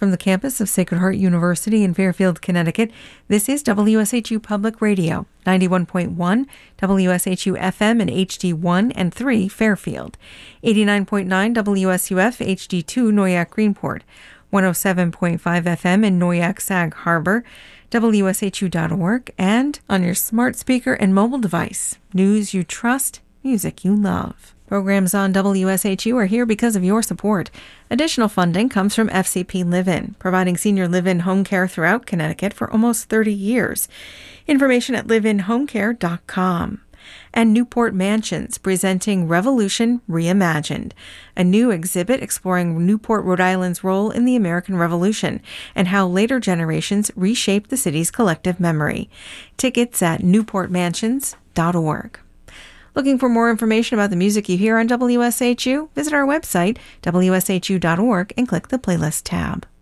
From the campus of Sacred Heart University in Fairfield, Connecticut, this is WSHU Public Radio, 91.1 WSHU FM and HD1 and 3 Fairfield, 89.9 WSUF HD2 Noyak Greenport, 107.5 FM in Noyak Sag Harbor, WSHU.org, and on your smart speaker and mobile device. News you trust, music you love. Programs on WSHU are here because of your support. Additional funding comes from FCP Live-In, providing senior live-in home care throughout Connecticut for almost 30 years. Information at liveinhomecare.com. And Newport Mansions, presenting Revolution Reimagined, a new exhibit exploring Newport, Rhode Island's role in the American Revolution and how later generations reshaped the city's collective memory. Tickets at newportmansions.org. Looking for more information about the music you hear on WSHU? Visit our website, wshu.org, and click the Playlist tab.